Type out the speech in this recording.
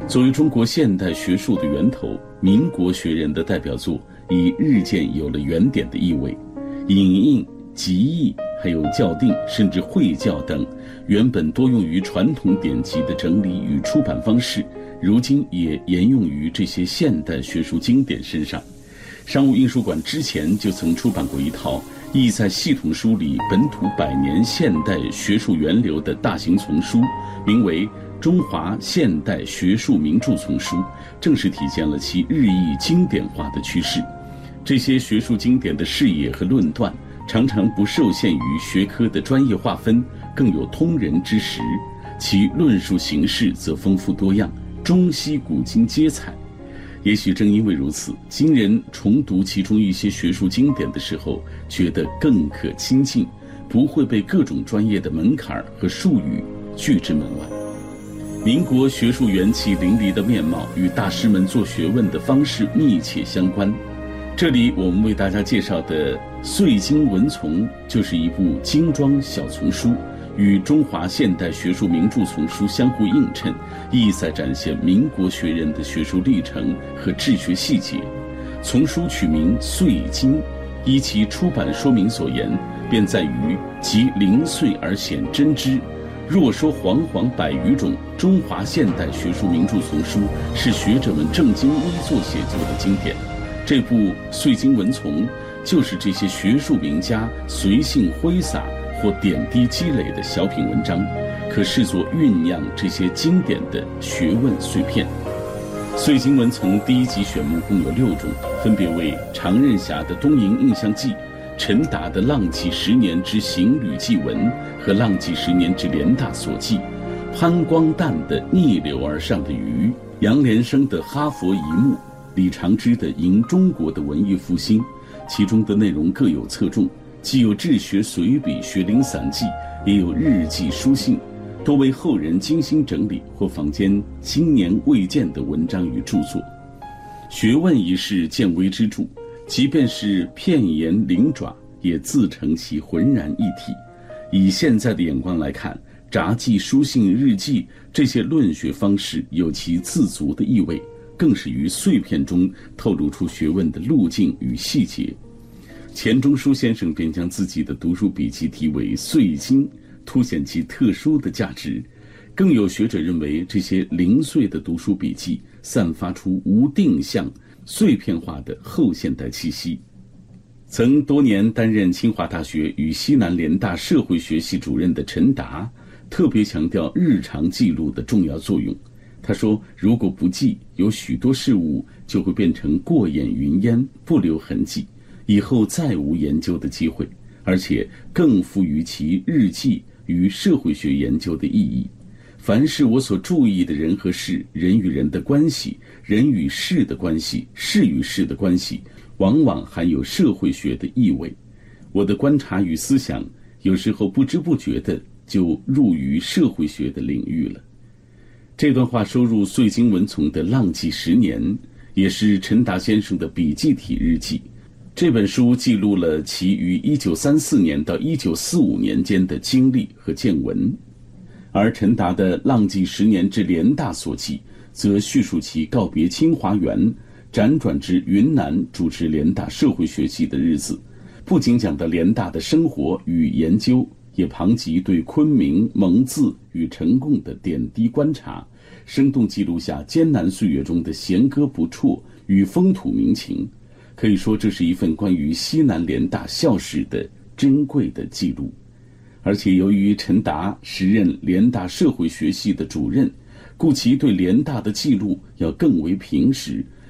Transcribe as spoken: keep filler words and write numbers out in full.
作为中国现代学术的源头，民国学人的代表作已日渐有了原点的意味。影印、集译，还有校订，甚至会校等原本多用于传统典籍的整理与出版方式，如今也沿用于这些现代学术经典身上。商务印书馆之前就曾出版过一套意在系统梳理本土百年现代学术源流的大型丛书，名为《中华现代学术名著丛书》，正是体现了其日益经典化的趋势。这些学术经典的视野和论断常常不受限于学科的专业划分，更有通人之实，其论述形式则丰富多样，中西古今皆采。也许正因为如此，今人重读其中一些学术经典的时候，觉得更可亲近，不会被各种专业的门槛和术语拒之门外。民国学术元气淋漓的面貌与大师们做学问的方式密切相关。这里我们为大家介绍的《岁经文丛》就是一部精装小丛书，与中华现代学术名著丛书相互映衬，意在展现民国学人的学术历程和治学细节。丛书取名《岁经》，依其出版说明所言，便在于集零碎而显真知。若说煌煌百余种中华现代学术名著丛书是学者们正襟危坐写作的经典，这部《岁经文丛》就是这些学术名家随性挥洒或点滴积累的小品文章，可视作酝酿这些经典的学问碎片。《岁经文丛》第一集选目共有六种，分别为常任侠的《东瀛印象记》、陈达的《浪迹十年之行旅记文》和《浪迹十年之联大所记》，潘光旦的《逆流而上的鱼》，杨连生的《哈佛一幕》，李长之的《迎中国的文艺复兴》，其中的内容各有侧重，既有治学随笔、学龄散记，也有日记书信，多为后人精心整理或坊间今年未见的文章与著作。学问一事见微知著，即便是片言灵爪，也自成其浑然一体。以现在的眼光来看，札记、书信、日记这些论学方式有其自足的意味，更是于碎片中透露出学问的路径与细节。钱钟书先生便将自己的读书笔记题为《岁经》，凸显其特殊的价值。更有学者认为，这些零碎的读书笔记散发出无定向、碎片化的后现代气息。曾多年担任清华大学与西南联大社会学系主任的陈达，特别强调日常记录的重要作用。他说，如果不记，有许多事物就会变成过眼云烟，不留痕迹，以后再无研究的机会，而且更赋予其日记与社会学研究的意义。凡是我所注意的人和事，人与人的关系，人与事的关系，事与事的关系，往往含有社会学的意味。我的观察与思想，有时候不知不觉的就入于社会学的领域了。这段话收入《岁经文丛》的《浪迹十年》，也是陈达先生的笔记体日记。这本书记录了其于一九三四年到一九四五年间的经历和见闻，而陈达的《浪迹十年之联大所记》则叙述其告别清华园，辗转至云南主持联大社会学系的日子，不仅讲到联大的生活与研究，也旁及对昆明、蒙自与陈贡的点滴观察，生动记录下艰难岁月中的弦歌不辍与风土民情。可以说，这是一份关于西南联大校史的珍贵的记录。而且由于陈达时任联大社会学系的主任，故其对联大的记录要更为平实，